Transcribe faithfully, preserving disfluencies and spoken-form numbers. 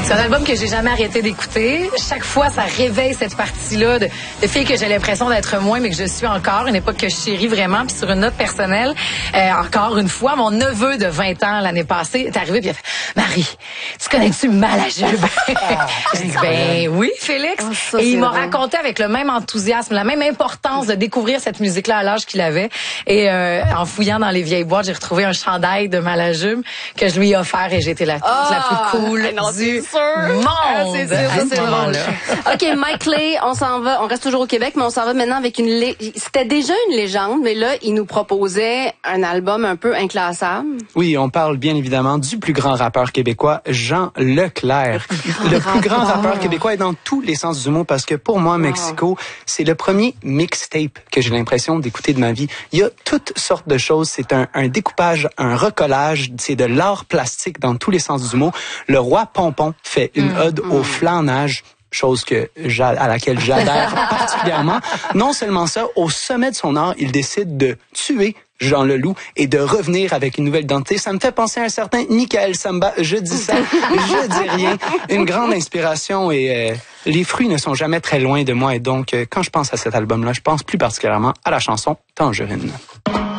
C'est un album que j'ai jamais arrêté d'écouter. Chaque fois, ça réveille cette partie-là de, de fille que j'ai l'impression d'être moins, mais que je suis encore. Une époque que je chéris vraiment. Puis sur une note personnelle, euh, encore une fois, mon neveu de vingt ans l'année passée est arrivé puis il a fait « Marie, tu connais-tu Malajube? » J'ai dit « Ben oui, Félix. Oh, » ça, et il m'a raconté avec le même enthousiasme, la même importance de découvrir cette musique-là à l'âge qu'il avait. Et euh, en fouillant dans les vieilles boîtes, j'ai retrouvé un chandail de Malajube que je lui ai offert et j'étais la, oh, la plus cool non, du monde. Ah, c'est sûr, ça, c'est drôle. OK, Mike Clay, on s'en va, on reste toujours au Québec, mais on s'en va maintenant avec une... Lé... C'était déjà une légende, mais là, il nous proposait un album un peu inclassable. Oui, on parle bien évidemment du plus grand rappeur québécois, Jean Leclerc. Le plus grand, le plus grand rappeur québécois est dans tous les sens du mot parce que pour moi, wow. Mexico, c'est le premier mixtape que j'ai l'impression d'écouter de ma vie. Il y a toutes sortes de choses. C'est un, un découpage, un recollage, c'est de l'art plastique dans tous les sens du mot. Le roi Pompon fait une mmh, ode mmh. au flanage, chose que à laquelle j'adhère particulièrement. Non seulement ça, au sommet de son art, il décide de tuer Jean Leloup et de revenir avec une nouvelle identité. Ça me fait penser à un certain Michael Samba. Je dis ça, je dis rien. Une grande inspiration et euh, les fruits ne sont jamais très loin de moi. Et donc, euh, quand je pense à cet album-là, je pense plus particulièrement à la chanson Tangerine.